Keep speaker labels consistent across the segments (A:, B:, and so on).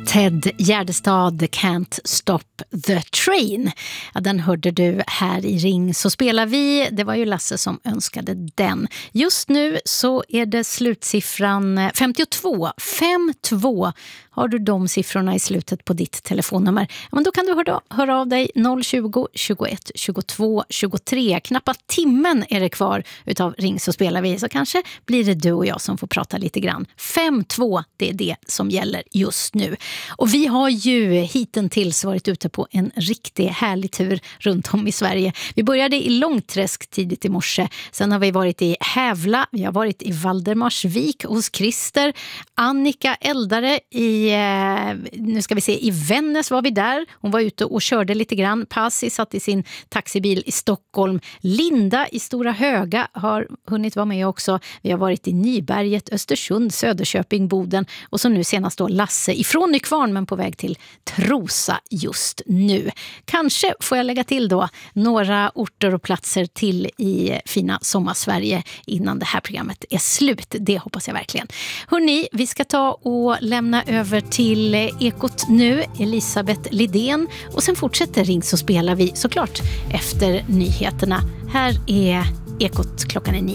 A: Ted Gärdestad, Can't Stop the Train. Ja, den hörde du här i Ring så spelar vi. Det var ju Lasse som önskade den. Just nu så är det slutsiffran 52. 52. Har du de siffrorna i slutet på ditt telefonnummer? Ja, men då kan du höra av dig 020 21 22 23. Knappt timmen är det kvar utav Ring så spelar vi. Så kanske blir det du och jag som får prata lite grann. 52, det är det som gäller just nu. Och vi har ju hittills varit ute på en riktigt härlig tur runt om i Sverige. Vi började i Långträsk tidigt i morse. Sen har vi varit i Hävla, vi har varit i Valdemarsvik hos Christer. Annika Eldare i Vännäs var vi där. Hon var ute och körde lite grann. Passi satt i sin taxibil i Stockholm. Linda i Stora Höga har hunnit vara med också. Vi har varit i Nyberget, Östersund, Söderköping, Boden och så nu senast då Lasse ifrån Nykvarn men på väg till Trosa just nu. Kanske får jag lägga till då några orter och platser till i fina sommarsverige innan det här programmet är slut. Det hoppas jag verkligen. Hörrni, vi ska ta och lämna över till Ekot nu, Elisabeth Lidén, och sen fortsätter Ring så spelar vi såklart efter nyheterna. Här är Ekot, klockan är 9.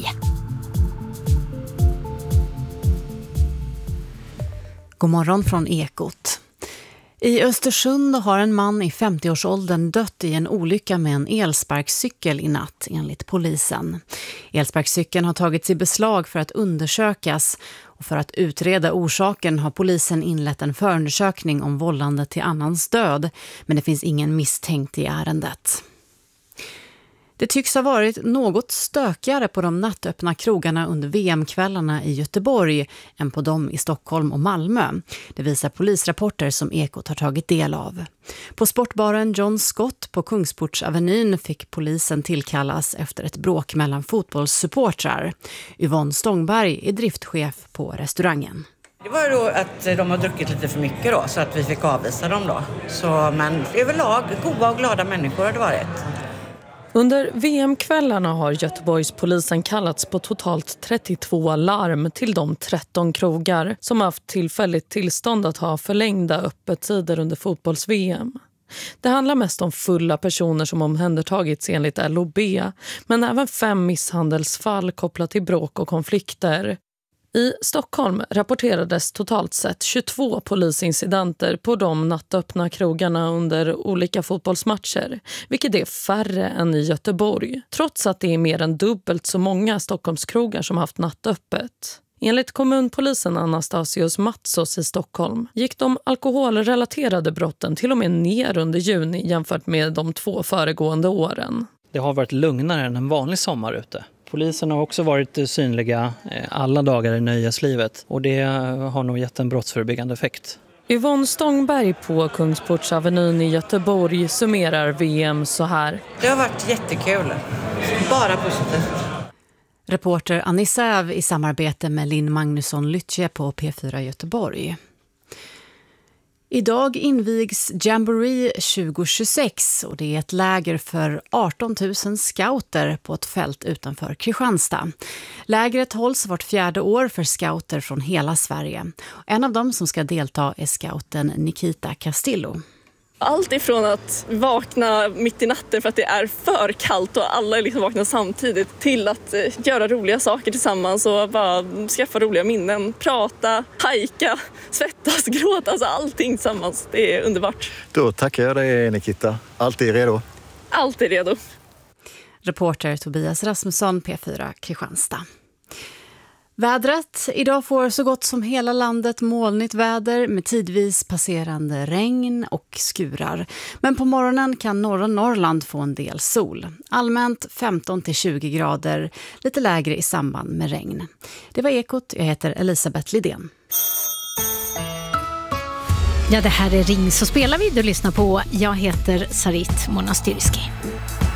B: God morgon från Ekot. I Östersund har en man i 50-årsåldern dött i en olycka med en elsparkcykel i natt, enligt polisen. Elsparkcykeln har tagits i beslag för att undersökas, och för att utreda orsaken har polisen inlett en förundersökning om vållande till annans död, men det finns ingen misstänkt i ärendet. Det tycks ha varit något stökigare på de nattöppna krogarna under VM-kvällarna i Göteborg än på dem i Stockholm och Malmö. Det visar polisrapporter som Ekot har tagit del av. På sportbaren John Scott på Kungsportsavenyn fick polisen tillkallas efter ett bråk mellan fotbollssupportrar. Yvonne Stångberg är driftchef på restaurangen.
C: Det var ju då att de har druckit lite för mycket då, så att vi fick avvisa dem då. Men överlag goda och glada människor har det varit.
D: Under VM-kvällarna har Göteborgspolisen kallats på totalt 32 larm till de 13 krogar som haft tillfälligt tillstånd att ha förlängda öppettider under fotbolls-VM. Det handlar mest om fulla personer som omhändertagits enligt LOB, men även 5 misshandelsfall kopplat till bråk och konflikter. I Stockholm rapporterades totalt sett 22 polisincidenter på de nattöppna krogarna under olika fotbollsmatcher, vilket är färre än i Göteborg, trots att det är mer än dubbelt så många Stockholmskrogar som haft nattöppet. Enligt kommunpolisen Anastasius Matsos i Stockholm gick de alkoholrelaterade brotten till och med ner under juni jämfört med de 2 föregående åren.
E: Det har varit lugnare än en vanlig sommar ute. Polisen har också varit synliga alla dagar i nöjeslivet och det har nog gett en brottsförebyggande effekt.
D: Yvonne Stångberg på Kungsportsavenyn i Göteborg summerar VM så här.
C: Det har varit jättekul. Bara positivt.
B: Reporter Annie Säv i samarbete med Linn Magnusson Lytje på P4 Göteborg. Idag invigs Jamboree 2026 och det är ett läger för 18 000 scouter på ett fält utanför Kristianstad. Lägret hålls vart 4:e år för scouter från hela Sverige. En av dem som ska delta är scouten Nikita Castillo.
F: Allt ifrån att vakna mitt i natten för att det är för kallt och alla liksom vaknar samtidigt till att göra roliga saker tillsammans och bara skaffa roliga minnen, prata, hajka, svettas, gråta, alltså allting tillsammans. Det är underbart.
G: Då tackar jag dig Nikita. Alltid redo?
F: Alltid redo.
B: Reporter Tobias Rasmusson, P4 Kristianstad. Vädret. Idag får så gott som hela landet molnigt väder med tidvis passerande regn och skurar. Men på morgonen kan norra Norrland få en del sol. Allmänt 15-20 grader, lite lägre i samband med regn. Det var Ekot, jag heter Elisabeth Lidén.
A: Ja, det här är Ring så spelar vi. Du lyssnar på. Jag heter Sarit Monastyrski.